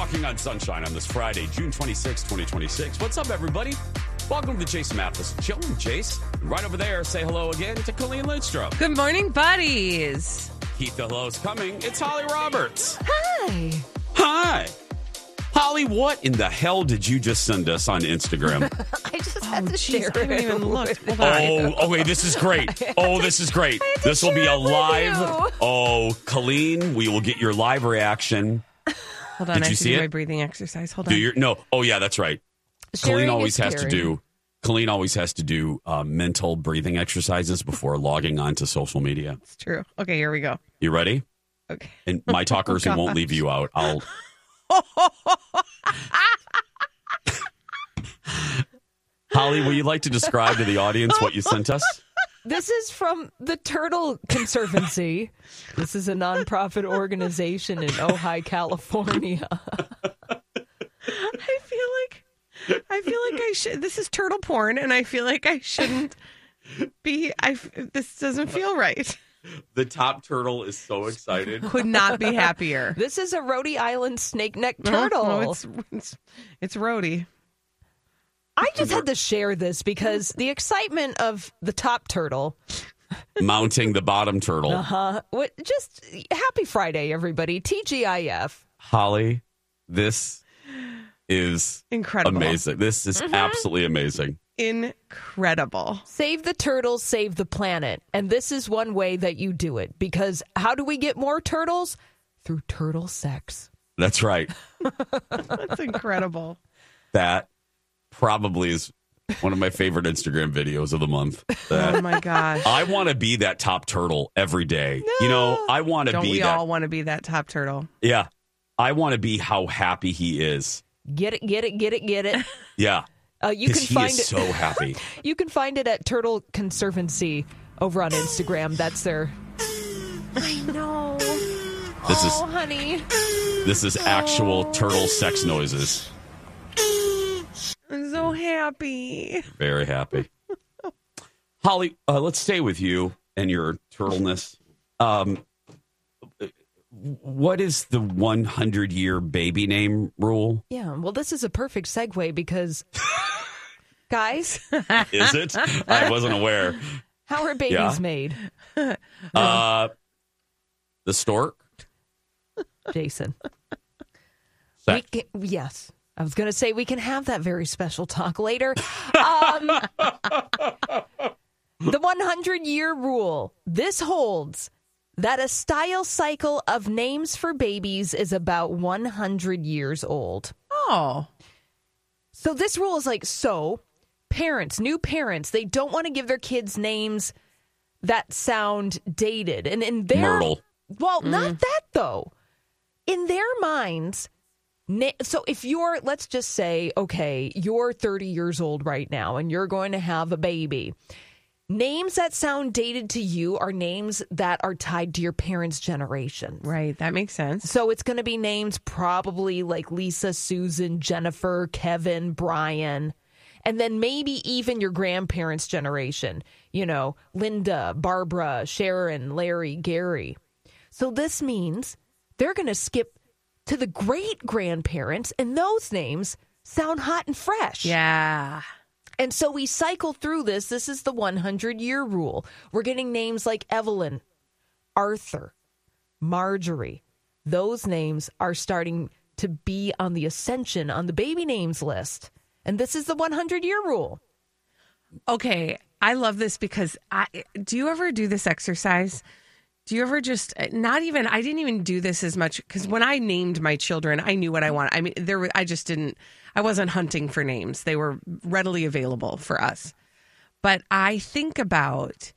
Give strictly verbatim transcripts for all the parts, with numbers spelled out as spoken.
Walking on Sunshine on this Friday, June twenty-sixth, twenty twenty-six. What's up, everybody? Welcome to the Jason Mathis Show. I'm Chase. Right over there, say hello again to Colleen Lindstrom. Good morning, buddies. Keep the hellos coming. It's Holly Roberts. Hi. Hi. Holly, what in the hell did you just send us on Instagram? I just Oh, had to geez, share I haven't it. even looked. Hold on. Oh, oh, wait, this is great. Oh, this is great. This will be a live. Oh, Colleen, we will get your live reaction. Hold on, Did I you have to see do it? my breathing exercise. Hold on. Do your no? Oh, yeah, that's right. Sharing Colleen always is has to caring. do. Colleen always has to do uh, mental breathing exercises before logging on to social media. It's true. Okay, here we go. You ready? Okay. And my talkers who won't gosh. leave you out. I'll. Holly, will you like to describe to the audience what you sent us? This is from the Turtle Conservancy. This is a nonprofit organization in Ojai, California. I feel like I feel like I should. This is turtle porn, and I feel like I shouldn't be. I this doesn't feel right. The top turtle is so excited. Could not be happier. This is a Rhode Island snake neck turtle. No, no, it's it's it's Rhodey. I just had to share this because the excitement of the top turtle. Mounting the bottom turtle. Uh, what? Just happy Friday, everybody. T G I F. Holly, this is Incredible. amazing. This is absolutely amazing. Incredible. Save the turtles, save the planet. And this is one way that you do it. Because how do we get more turtles? Through turtle sex. That's right. That's incredible. That probably is one of my favorite Instagram videos of the month. That- Oh my gosh. I want to be that top turtle every day. You know, I want to Don't be we that. all want to be that top turtle? Yeah. I want to be how happy he is. Get it, get it, get it, get it. Yeah. Uh, you can Because he find is it. so happy. You can find it at Turtle Conservancy over on Instagram. That's their. I know. This oh, is honey. this is actual turtle sex noises. I'm so happy. Very happy. Holly, uh, let's stay with you and your turtleness. Um, what is the one hundred year baby name rule? Yeah, well, this is a perfect segue because, guys, Is it? I wasn't aware. how are babies Yeah. made? Uh, the stork? Jason. That- We can, yes. I was going to say we can have that very special talk later. Um, the one hundred year rule. This holds that a style cycle of names for babies is about one hundred years old. Oh. So this rule is like, so parents, new parents, they don't want to give their kids names that sound dated. And in their Myrtle. Well, not that though. In their minds, na- so if you're, let's just say, okay, you're thirty years old right now and you're going to have a baby. Names that sound dated to you are names that are tied to your parents' generation. Right. That makes sense. So it's going to be names probably like Lisa, Susan, Jennifer, Kevin, Brian, and then maybe even your grandparents' generation. You know, Linda, Barbara, Sharon, Larry, Gary. So this means they're going to skip to the great-grandparents, and those names sound hot and fresh. Yeah. And so we cycle through this. This is the one hundred year rule. We're getting names like Evelyn, Arthur, Marjorie. Those names are starting to be on the ascension on the baby names list. And this is the one hundred year rule. Okay. I love this because I do you ever do this exercise? Do you ever just not even I didn't even do this as much because when I named my children, I knew what I wanted. I mean, there were, I just didn't I wasn't hunting for names. They were readily available for us. But I think about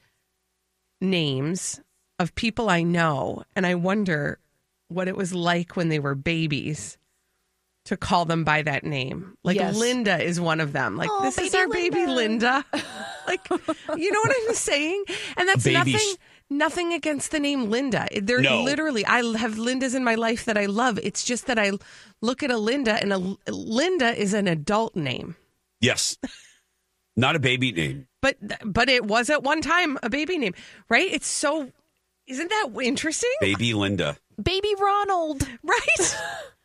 names of people I know and I wonder what it was like when they were babies to call them by that name. Like Yes. Linda is one of them. Like, Oh, this is baby our baby Linda. Linda. Like, you know what I'm saying? And that's Baby nothing sh- nothing against the name Linda. They're No. literally, I have Lindas in my life that I love. It's just that I look at a Linda and a Linda is an adult name. Yes. Not a baby name. But but it was at one time a baby name, right? It's so, isn't that interesting? Baby Linda. Baby Ronald. Right?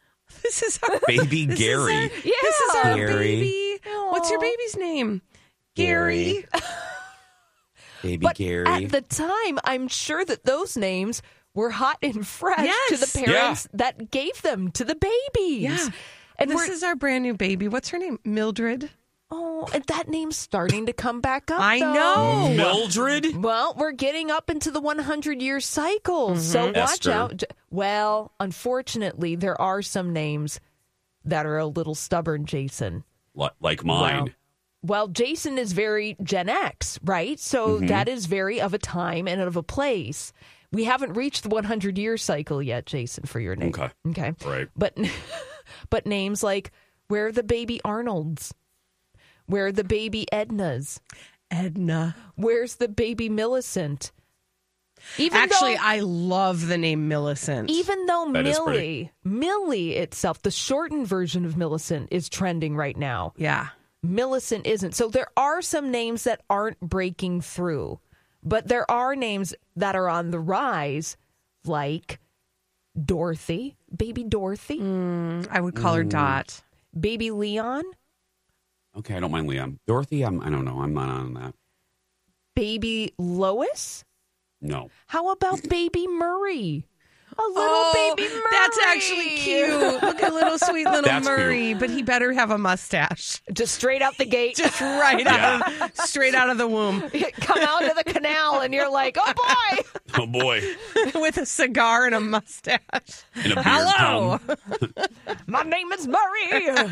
This is our Baby this Gary. Is our, Yeah. This is our Gary. baby. What's your baby's name? Gary. Gary. Baby But Gary. at the time, I'm sure that those names were hot and fresh Yes. to the parents Yeah. that gave them to the babies. Yeah. And This we're, is our brand new baby. What's her name? Mildred. oh, and that name's starting to come back up. I though. know. Mildred? Well, we're getting up into the one hundred year cycle, so watch Esther. out. J- Well, unfortunately, there are some names that are a little stubborn, Jason. Li- Like mine. Wow. Well, Jason is very Gen X, right? So that is very of a time and of a place. We haven't reached the one hundred year cycle yet, Jason, for your name. Okay. Okay. Right. But but names like, where are the baby Arnolds? Where are the baby Ednas? Edna. Where's the baby Millicent? Even Actually, though, I love the name Millicent. even though That is Millie, pretty. Millie itself, the shortened version of Millicent is trending right now. yeah. Millicent isn't. So there are some names that aren't breaking through, but there are names that are on the rise, like Dorothy, baby Dorothy, I would call her Dot. baby Leon, Okay, I don't mind Liam. Dorothy, I'm, I don't know. I'm not on that. baby Lois. No. How about baby Murray? A little Oh, baby Murray. that's actually cute. Look at little sweet little That's Murray, but he better have a mustache. Just straight out the gate. Just right out of, straight out of the womb Come out of the canal and you're like, oh boy. Oh, boy. with a cigar and a mustache. In a beard Hello. pound. My name is Murray.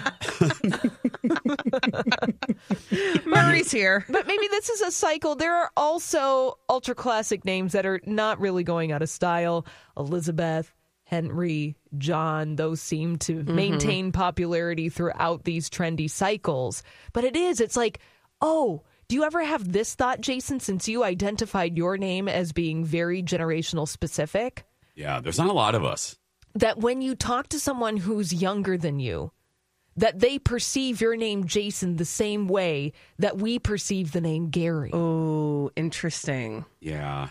Murray's here. But maybe this is a cycle. There are also ultra classic names that are not really going out of style. Elizabeth, Henry, John, those seem to maintain popularity throughout these trendy cycles. But it is, it's like, oh, do you ever have this thought, Jason, since you identified your name as being very generational specific? Yeah, there's not a lot of us. That when you talk to someone who's younger than you, that they perceive your name, Jason, the same way that we perceive the name Gary. Oh, interesting. Yeah.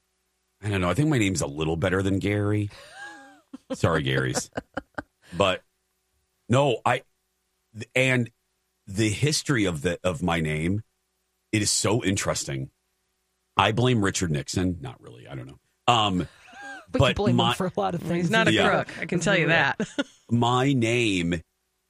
I don't know. I think my name's a little better than Gary. Sorry, Gary's. But no, I and the history of the of my name, it is so interesting. I blame Richard Nixon. Not really. I don't know. Um, We but can blame my- him for a lot of things. He's not a Yeah. crook. I can tell you that. my name,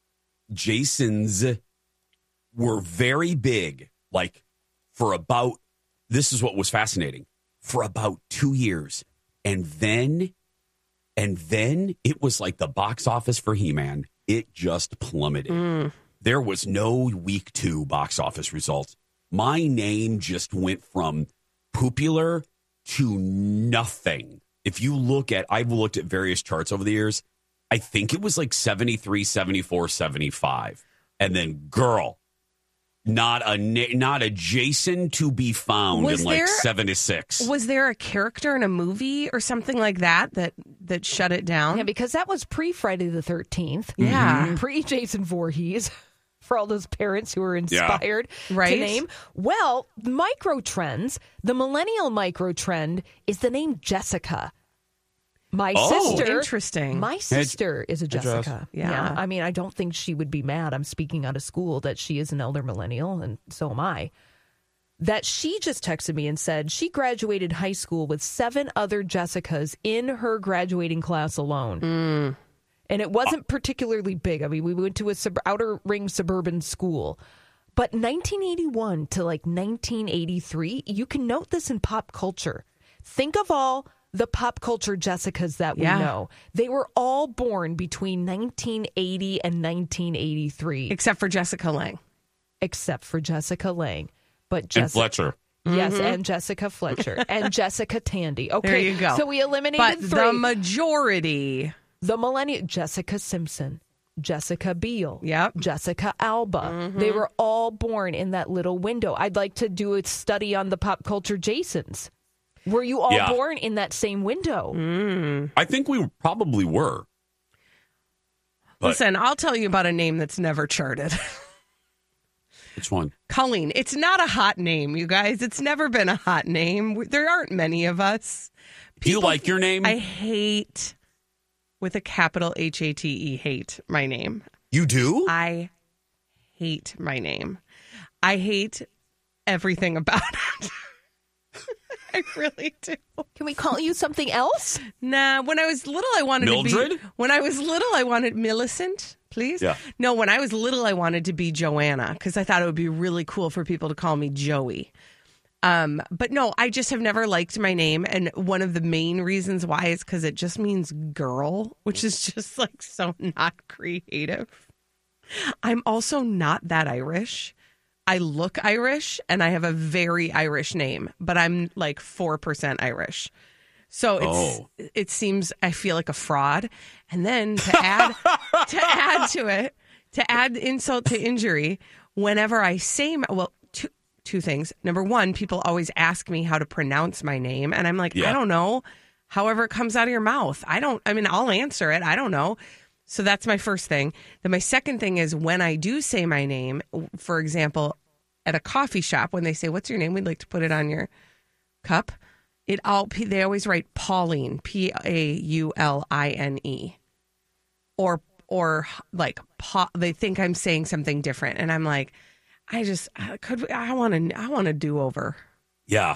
Jason's, were very big. Like for about, this is what was fascinating, for about two years. And then, and then it was like the box office for He-Man. It just plummeted. There was no week two box office results. My name just went from popular to nothing. If you look at, I've looked at various charts over the years. I think it was like seventy-three, seventy-four, seventy-five. And then, girl, not a na- not a Jason to be found Was in like there- seventy-six. Was there a character in a movie or something like that that, that shut it down? Yeah, because that was pre Friday the thirteenth. Yeah. Pre Jason Voorhees. For all those parents who were inspired Right. to name. Well, micro trends, the millennial micro trend is the name Jessica. My Oh. sister. Interesting. My sister is a Jess. Jessica. Yeah. I mean, I don't think she would be mad. I'm speaking out of school that she is an elder millennial, and so am I. That she just texted me and said she graduated high school with seven other Jessicas in her graduating class alone. And it wasn't particularly big. I mean, we went to a sub- outer ring suburban school. But nineteen eighty-one to like nineteen eighty-three, you can note this in pop culture. Think of all the pop culture Jessicas that we Yeah. know. They were all born between nineteen eighty and nineteen eighty-three, Except for Jessica Lange. except for Jessica Lange. But and Jessica, Fletcher. yes, and Jessica Fletcher and Jessica Tandy. Okay, There you go. So we eliminated But three. the majority. The millennial, Jessica Simpson, Jessica Biel, Yep. Jessica Alba. Mm-hmm. They were all born in that little window. I'd like to do a study on the pop culture Jasons. Were you all Yeah. born in that same window? Mm. I think we probably were. But- Listen, I'll tell you about a name that's never charted. Which one? Colleen. It's not a hot name, you guys. It's never been a hot name. There aren't many of us. Do you People- like your name? I hate with a capital H A T E, hate my name. You do? I hate my name. I hate everything about it. I really do. Can we call you something else? Nah, when I was little, I wanted Mildred? to be... When I was little, I wanted Millicent, please. Yeah. No, when I was little, I wanted to be Joanna because I thought it would be really cool for people to call me Joey. Um, but no, I just have never liked my name. And one of the main reasons why is because it just means girl, which is just like so not creative. I'm also not that Irish. I look Irish and I have a very Irish name, but I'm like four percent Irish. So it's, oh. it seems, I feel like a fraud. And then to add, to add to it, to add insult to injury, whenever I say, my, well, two, two things. Number one, people always ask me how to pronounce my name. And I'm like, yeah. I don't know. However it comes out of your mouth. I don't, I mean, I'll answer it. I don't know. So that's my first thing. Then my second thing is when I do say my name, for example, at a coffee shop, when they say, what's your name? We'd like to put it on your cup. It all, they always write Pauline, P A U L I N E. Or, or like, they think I'm saying something different. And I'm like, I just, could, I want to, I want to do over. Yeah.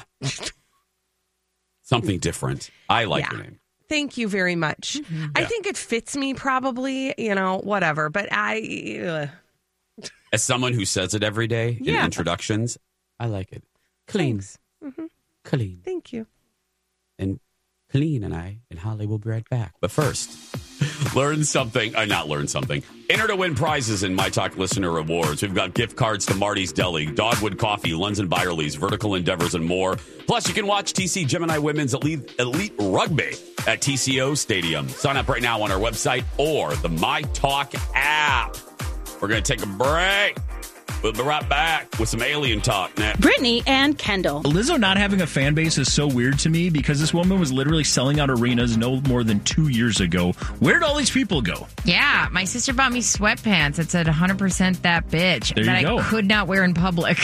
Something different. I like yeah. your name. Thank you very much. Mm-hmm. I yeah. think it fits me probably, you know, whatever. But I... Uh... As someone who says it every day in yeah. introductions, I like it. Clean. Mm-hmm. Clean. Thank you. And Clean and I and Holly will be right back. But first, learn something. Uh, not learn something. Enter to win prizes in My Talk Listener Awards. We've got gift cards to Marty's Deli, Dogwood Coffee, Lunds and Byerly's, Vertical Endeavors, and more. Plus, you can watch T C Gemini Women's Elite, Elite Rugby at T C O Stadium. Sign up right now on our website or the My Talk app. We're going to take a break. We'll be right back with some alien talk next. Brittany and Kendall. Lizzo not having a fan base is so weird to me because this woman was literally selling out arenas no more than two years ago. Where'd all these people go? Yeah, my sister bought me sweatpants that said one hundred percent that bitch there that you go. I could not wear in public.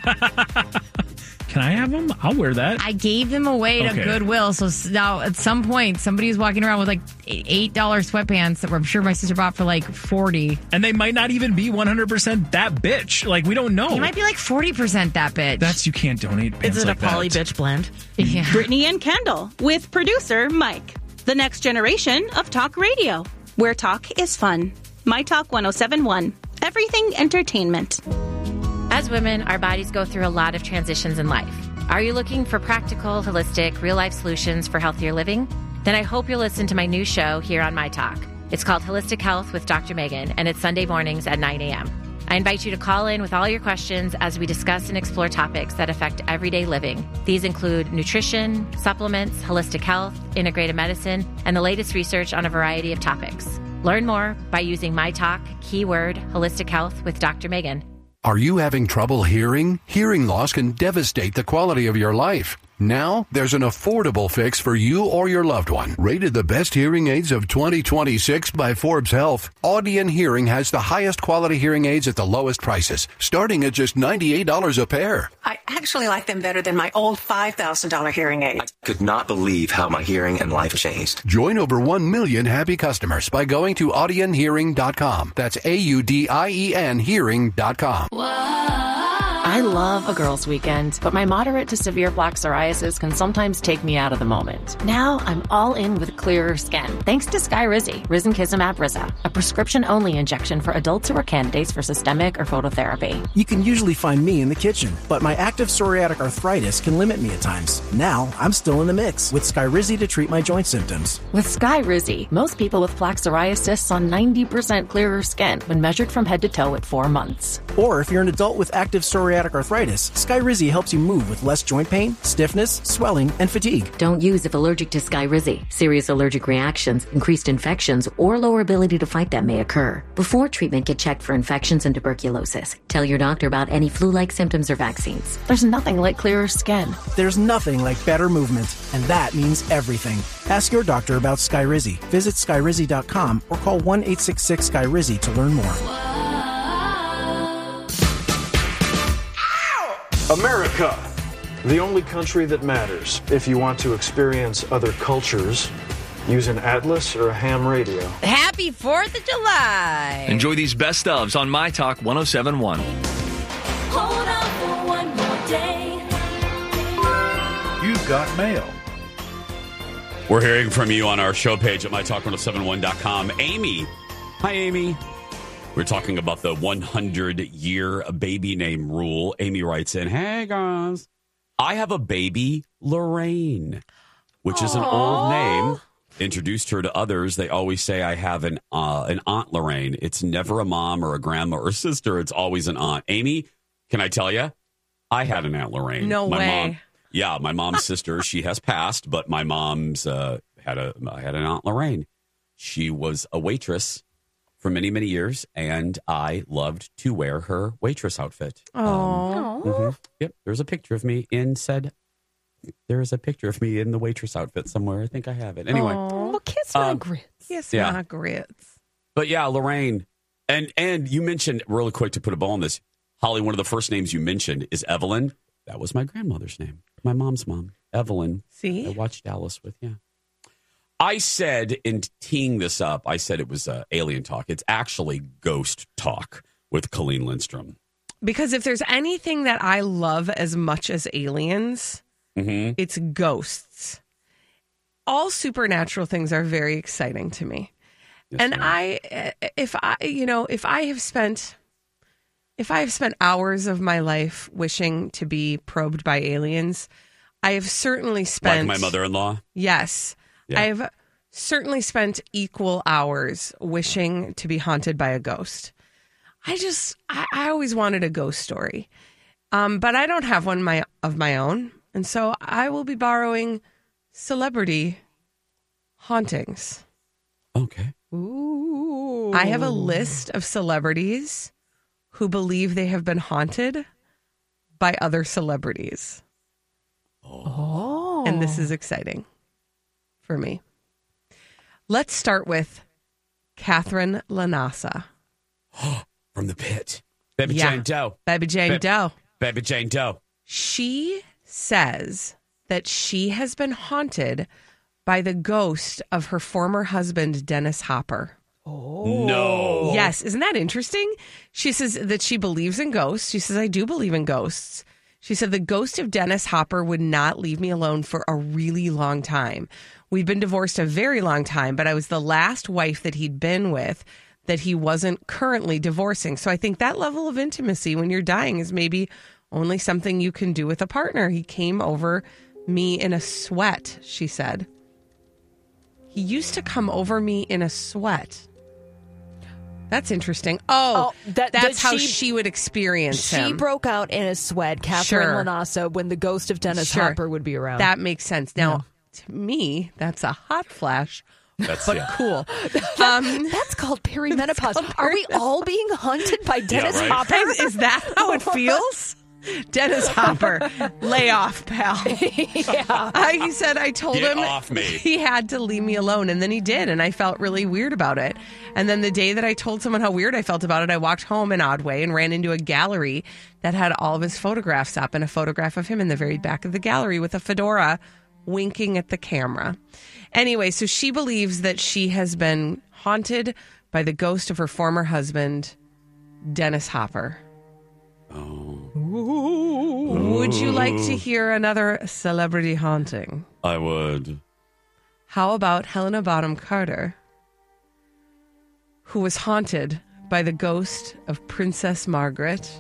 Can I have them? I'll wear that. I gave them away to okay. Goodwill. So now at some point, somebody's walking around with like eight dollars sweatpants that I'm sure my sister bought for like forty dollars. And they might not even be one hundred percent that bitch. Like, we don't know. They might be like forty percent that bitch. That's, you can't donate pants Is it like a poly that. bitch blend? Yeah. Brittany and Kendall with producer Mike. The next generation of talk radio, where talk is fun. My Talk one oh seven point one. Everything entertainment. As women, our bodies go through a lot of transitions in life. Are you looking for practical, holistic, real-life solutions for healthier living? Then I hope you'll listen to my new show here on My Talk. It's called Holistic Health with Doctor Megan, and it's Sunday mornings at nine a.m. I invite you to call in with all your questions as we discuss and explore topics that affect everyday living. These include nutrition, supplements, holistic health, integrative medicine, and the latest research on a variety of topics. Learn more by using My Talk, keyword, Holistic Health with Doctor Megan. Are you having trouble hearing? Hearing loss can devastate the quality of your life. Now, there's an affordable fix for you or your loved one. Rated the best hearing aids of twenty twenty-six by Forbes Health, Audion Hearing has the highest quality hearing aids at the lowest prices, starting at just ninety-eight dollars a pair. I actually like them better than my old five thousand dollars hearing aid. I could not believe how my hearing and life changed. Join over one million happy customers by going to audion hearing dot com. That's A U D I E N hearing dot com. I love a girls' weekend, but my moderate to severe plaque psoriasis can sometimes take me out of the moment. Now I'm all in with clearer skin, thanks to Skyrizi, risankizumab Riza, a prescription-only injection for adults who are candidates for systemic or phototherapy. You can usually find me in the kitchen, but my active psoriatic arthritis can limit me at times. Now I'm still in the mix with Skyrizi to treat my joint symptoms. With Skyrizi, most people with plaque psoriasis saw ninety percent clearer skin when measured from head to toe at four months. Or if you're an adult with active psoriatic arthritis, Skyrizi helps you move with less joint pain, stiffness, swelling, and fatigue. Don't use if allergic to Skyrizi. Serious allergic reactions, increased infections, or lower ability to fight them may occur. Before treatment, get checked for infections and tuberculosis. Tell your doctor about any flu-like symptoms or vaccines. There's nothing like clearer skin. There's nothing like better movement, and that means everything. Ask your doctor about Skyrizi. Visit skyrizi dot com or call one eight six six Skyrizi to learn more. America, the only country that matters. If you want to experience other cultures, Use an Atlas or a ham radio. Happy fourth of July. Enjoy these best ofs on My Talk one oh seven point one. Hold on for one more day. You've got mail. We're hearing from you on our show page at my talk ten seventy-one dot com. Amy. Hi, Amy. We're talking about the hundred-year baby name rule. Amy writes in, hey, guys. I have a baby, Lorraine, which is an Aww. old name. Introduced her to others. They always say I have an uh, an Aunt Lorraine. It's never a mom or a grandma or a sister. It's always an aunt. Amy, can I tell you? I had an Aunt Lorraine. No my way. Mom, yeah, my mom's sister. She has passed, but my mom's uh, had a I had an Aunt Lorraine. She was a waitress for many, many years, and I loved to wear her waitress outfit. Oh, um, mhm. Yep. There's a picture of me in said. There is a picture of me in the waitress outfit somewhere. I think I have it. Anyway, Oh, kiss Um, my grits. Kiss Yeah. my grits. but yeah, Lorraine, and and you mentioned really quick to put a bow on this, Holly. One of the first names you mentioned is Evelyn. That was my grandmother's name, my mom's mom, Evelyn. See, I watched Dallas with yeah. I said in teeing this up, I said it was uh, alien talk. It's actually ghost talk with Colleen Lindstrom. because if there's anything that I love as much as aliens, Mm-hmm. it's ghosts. All supernatural things are very exciting to me. Yes, and ma'am. I, if I, you know, if I have spent, if I have spent hours of my life wishing to be probed by aliens, I have certainly spent. Like my mother-in-law? Yes. Yeah. I have certainly spent equal hours wishing to be haunted by a ghost. I just, I, I always wanted a ghost story. Um, but I don't have one my of my own. And so I will be borrowing celebrity hauntings. Okay. Ooh. I have a list of celebrities who believe they have been haunted by other celebrities. Oh. And this is exciting for me. Let's start with Catherine Lanasa. From the pit. Baby Yeah. Jane Doe. Baby Jane Ba- Doe. Baby Jane Doe. She says that she has been haunted by the ghost of her former husband, Dennis Hopper. Oh. No. Yes. Isn't that interesting? She says that she believes in ghosts. She says, I do believe in ghosts. She said, the ghost of Dennis Hopper would not leave me alone for a really long time. We've been divorced a very long time, but I was the last wife that he'd been with that he wasn't currently divorcing. So I think that level of intimacy when you're dying is maybe only something you can do with a partner. He came over me in a sweat, she said. He used to come over me in a sweat. That's interesting. Oh, Oh, that- that's that how she- she would experience She him. broke out in a sweat, Catherine Sure. Lanasa, when the ghost of Dennis Sure. Hopper would be around. That makes sense. Now, to me, that's a hot flash, That's but yeah. cool. Um, That's called perimenopause. called Are we all being haunted by Dennis right. Hopper? is, is that how it feels? Dennis Hopper, lay off, pal. yeah. I, he said, I told Get him off me. he had to leave me alone. And then he did. And I felt really weird about it. And then the day that I told someone how weird I felt about it, I walked home in odd way and ran into a gallery that had all of his photographs up and a photograph of him in the very back of the gallery with a fedora winking at the camera. Anyway, so she believes that she has been haunted by the ghost of her former husband, Dennis Hopper. Oh. Would you like to hear another celebrity haunting? I would. How about Helena Bonham Carter, who was haunted by the ghost of Princess Margaret?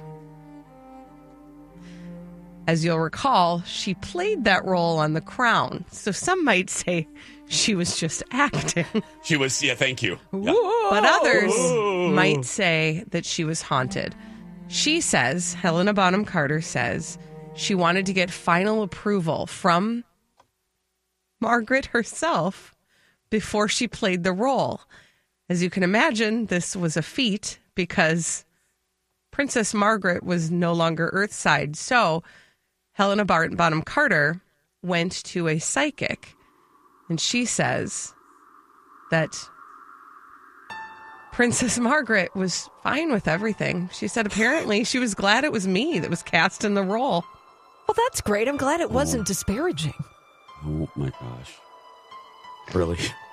As you'll recall, she played that role on The Crown, so some might say she was just acting. She was, yeah, thank you. Yeah. But others might say that she was haunted. She says, Helena Bonham Carter says, she wanted to get final approval from Margaret herself before she played the role. As you can imagine, this was a feat because Princess Margaret was no longer Earthside. So Helena Bonham Carter went to a psychic, and she says that Princess Margaret was fine with everything. She said apparently she was glad it was me that was cast in the role. Well, that's great. I'm glad it wasn't disparaging. Oh my gosh. Really?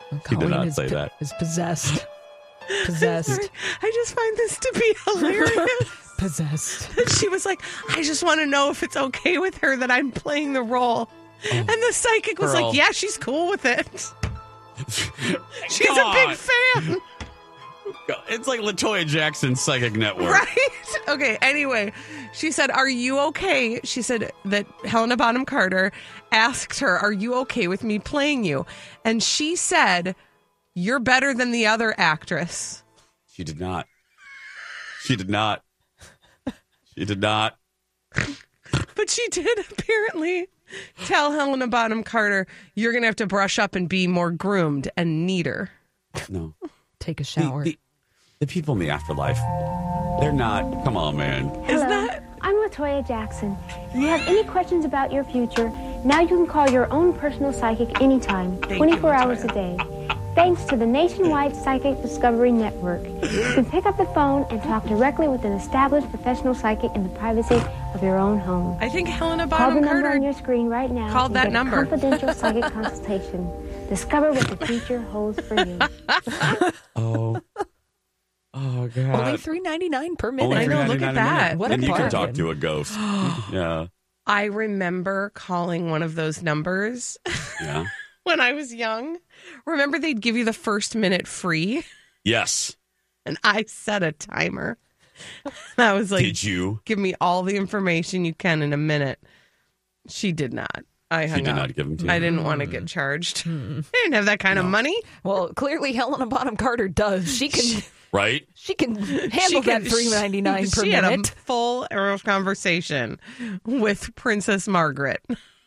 He did not is, say that. Is possessed. Possessed. Sorry, I just find this to be hilarious. Possessed. She was like, I just want to know if it's okay with her that I'm playing the role. Oh, and the psychic was girl. like, yeah, she's cool with it. She's God. a big fan. It's like LaToya Jackson's Psychic Network. Right? Okay, anyway, she said, are you okay? She said that Helena Bonham Carter asked her, are you okay with me playing you? And she said, you're better than the other actress. She did not. She did not. She did not. But she did apparently tell Helena Bonham Carter, you're going to have to brush up and be more groomed and neater. No. Take a shower. The, the, the people in the afterlife, they're not. Come on, man. Isn't that? I'm LaToya Jackson. If you have any questions about your future, now you can call your own personal psychic anytime, Thank twenty-four you, hours a day. Thanks to the Nationwide Psychic Discovery Network, you can pick up the phone and talk directly with an established professional psychic in the privacy of your own home. I think Helena Call the Bonham number Carter on your screen right now. called and that get number. A confidential psychic consultation. Discover what the future holds for you. Oh. Oh, God. Only three ninety-nine per minute. Only I know, look at $3.99 a that. minute. What a and you can bargain. talk to a ghost. Yeah. I remember calling one of those numbers Yeah. when I was young. Remember they'd give you the first minute free? Yes. And I set a timer. And I was like, Did you? give me all the information you can in a minute. She did not. I hung She did up. not give them to you. I didn't want to get charged. I didn't have that kind of money. Well, clearly Helena Bonham Carter does. She can Right? she can handle She that could- three ninety-nine per she minute. had a full hour conversation with Princess Margaret.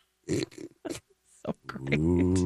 So great.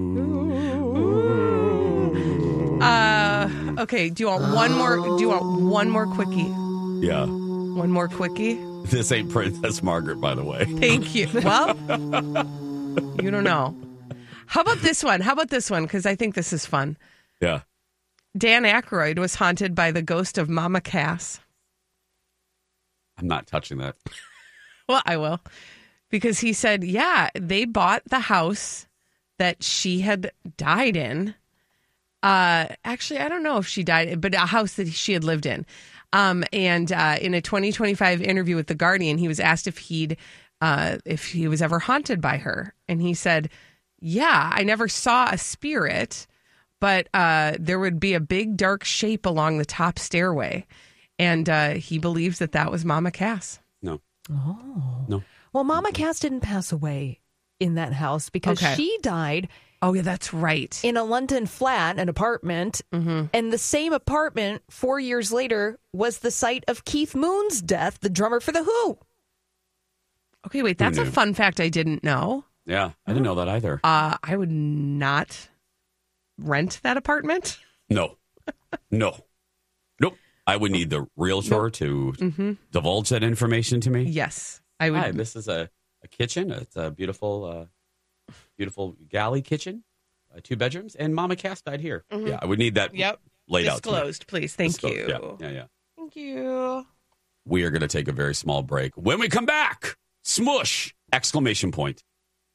Uh, okay, do you want one more? Do you want one more quickie? Yeah. One more quickie? This ain't Princess Margaret, by the way. Thank you. Well, you don't know. How about this one? How about this one? Because I think this is fun. Yeah. Dan Aykroyd was haunted by the ghost of Mama Cass. I'm not touching that. Well, I will. Because he said, yeah, they bought the house that she had died in. Uh, actually, I don't know if she died, but a house that she had lived in. Um, and uh, in a twenty twenty-five interview with The Guardian, he was asked if he'd uh, if he was ever haunted by her. And he said, yeah, I never saw a spirit, but uh, there would be a big dark shape along the top stairway. And uh, he believes that that was Mama Cass. No. Oh. No. Well, Mama Cass didn't pass away in that house because Okay. she died Oh, yeah, that's right. in a London flat, an apartment. Mm-hmm. And the same apartment four years later was the site of Keith Moon's death, the drummer for The Who. Okay, wait, that's a knew? fun fact I didn't know. Yeah. I didn't know that either. Uh, I would not rent that apartment. No. No. Nope. I would need the realtor to Mm-hmm. divulge that information to me. Yes, I would. Hi, this is a, a kitchen. It's a beautiful, uh, beautiful galley kitchen, uh, two bedrooms, and Mama Cass died here. Mhm. Yeah, I would need that Yep. laid out. to me. Disclosed, please. Thank Disclosed, you. Yeah, yeah, yeah. Thank you. We are going to take a very small break. When we come back, smush! Exclamation point.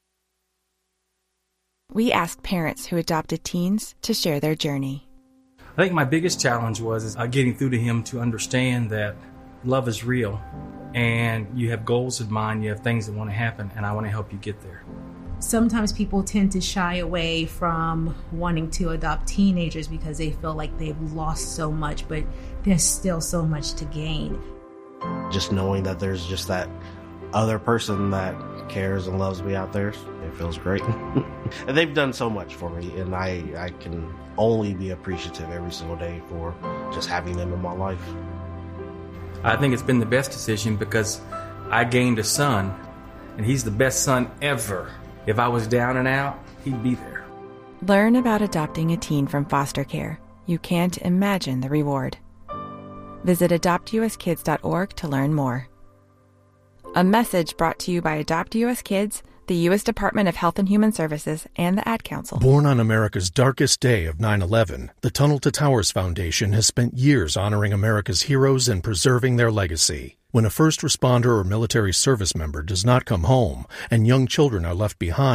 We asked parents who adopted teens to share their journey. I think my biggest challenge was is, uh, getting through to him to understand that love is real and you have goals in mind, you have things that want to happen, and I want to help you get there. Sometimes people tend to shy away from wanting to adopt teenagers because they feel like they've lost so much, but there's still so much to gain. Just knowing that there's just that other person that cares and loves me out there, it feels great. And they've done so much for me, and I, I can only be appreciative every single day for just having them in my life. I think it's been the best decision because I gained a son, and he's the best son ever. If I was down and out, he'd be there. Learn about adopting a teen from foster care. You can't imagine the reward. Visit adopt u s kids dot org to learn more. A message brought to you by Adopt U S Kids, the U S Department of Health and Human Services, and the Ad Council. Born on America's darkest day of nine eleven, the Tunnel to Towers Foundation has spent years honoring America's heroes and preserving their legacy. When a first responder or military service member does not come home and young children are left behind,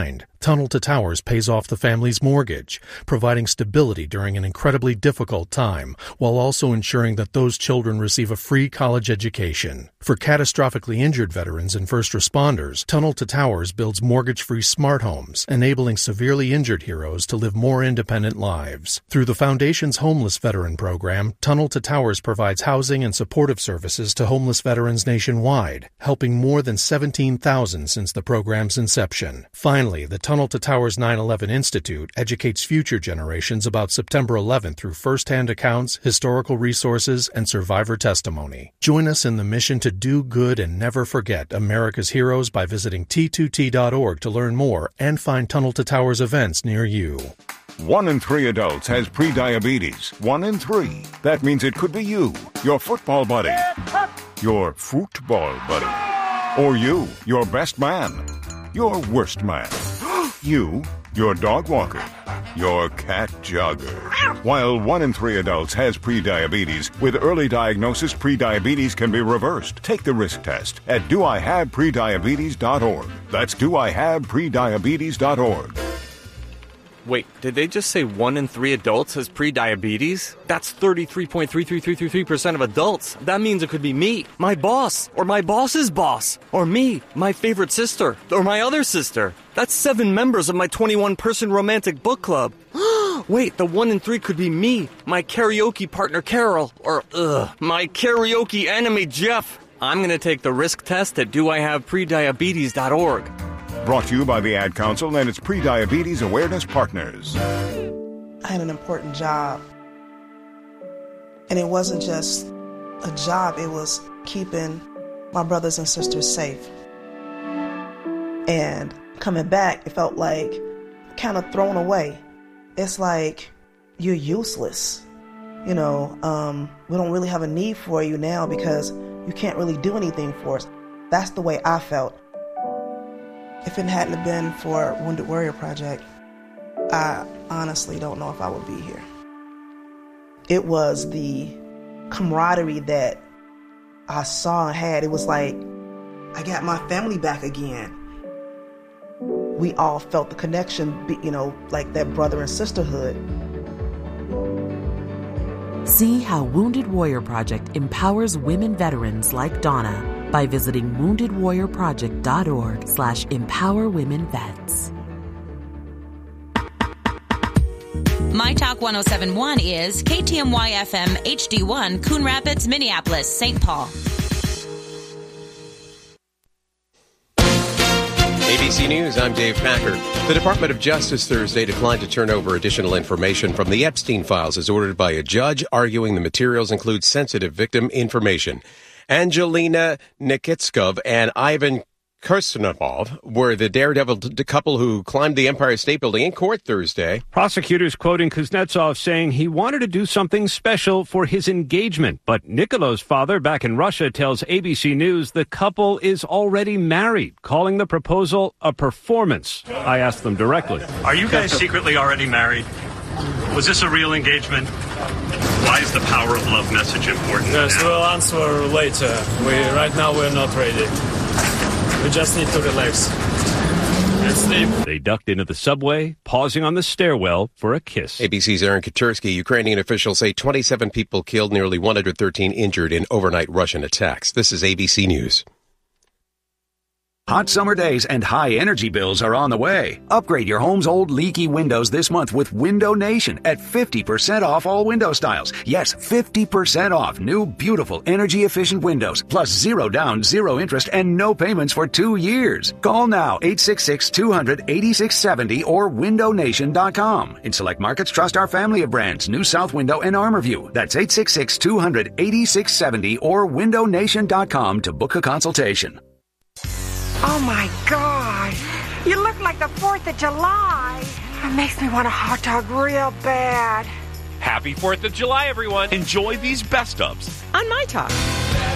Tunnel to Towers pays off the family's mortgage, providing stability during an incredibly difficult time, while also ensuring that those children receive a free college education. For catastrophically injured veterans and first responders, Tunnel to Towers builds mortgage-free smart homes, enabling severely injured heroes to live more independent lives. Through the Foundation's Homeless Veteran Program, Tunnel to Towers provides housing and supportive services to homeless veterans nationwide, helping more than seventeen thousand since the program's inception. Finally, the Tunnel to Towers nine eleven Institute educates future generations about September eleventh through first-hand accounts, historical resources, and survivor testimony. Join us in the mission to do good and never forget America's heroes by visiting T two T dot org to learn more and find Tunnel to Towers events near you. One in three adults has prediabetes. One in three. That means it could be you, your football buddy, your football buddy, or you, your best man, your worst man, you, your dog walker, your cat jogger. While one in three adults has prediabetes, with early diagnosis, prediabetes can be reversed. Take the risk test at do I have prediabetes dot org. That's do I have prediabetes dot org. Wait, did they just say one in three adults has prediabetes? That's thirty-three point three three three three three percent of adults. That means it could be me, my boss, or my boss's boss, or me, my favorite sister, or my other sister. That's seven members of my twenty-one person romantic book club. Wait, the one in three could be me, my karaoke partner Carol, or ugh, my karaoke enemy Jeff. I'm gonna take the risk test at do I have prediabetes dot org. Brought to you by the Ad Council and its Prediabetes Awareness Partners. I had an important job. And it wasn't just a job, it was keeping my brothers and sisters safe. And coming back, it felt like kind of thrown away. It's like you're useless. You know, um, we don't really have a need for you now because you can't really do anything for us. That's the way I felt. If it hadn't been for Wounded Warrior Project, I honestly don't know if I would be here. It was the camaraderie that I saw and had. It was like, I got my family back again. We all felt the connection, you know, like that brother and sisterhood. See how Wounded Warrior Project empowers women veterans like Donna by visiting wounded warrior project dot org slash empower women vets. My Talk one oh seven point one is K T M Y F M H D one, Coon Rapids, Minneapolis, Saint Paul. A B C News, I'm Dave Packer. The Department of Justice Thursday declined to turn over additional information from the Epstein files as ordered by a judge, arguing the materials include sensitive victim information. Angelina Nikitskov and Ivan Kirsanov were the daredevil t- couple who climbed the Empire State Building in court Thursday. Prosecutors quoting Kuznetsov saying he wanted to do something special for his engagement. But Nikolo's father back in Russia tells A B C News the couple is already married, calling the proposal a performance. I asked them directly. Are you guys secretly already married? Was this a real engagement? Why is the power of love message important? Yes, now? we'll answer later. We right now we're not ready. We just need to relax and sleep. They ducked into the subway, pausing on the stairwell for a kiss. A B C's Aaron Katursky. Ukrainian officials say twenty-seven people killed, nearly one hundred thirteen injured in overnight Russian attacks. This is A B C News. Hot summer days and high energy bills are on the way. Upgrade your home's old leaky windows this month with Window Nation at fifty percent off all window styles. Yes, fifty percent off new, beautiful, energy-efficient windows, plus zero down, zero interest, and no payments for two years. Call now, eight six six, two hundred, eighty-six seventy or window nation dot com. In select markets, trust our family of brands, New South Window and ArmorView. That's eight six six, two hundred, eighty-six seventy or window nation dot com to book a consultation. Oh my God, you look like the fourth of July. It makes me want a hot dog real bad. Happy fourth of July, everyone. Enjoy these best ofs on My Talk.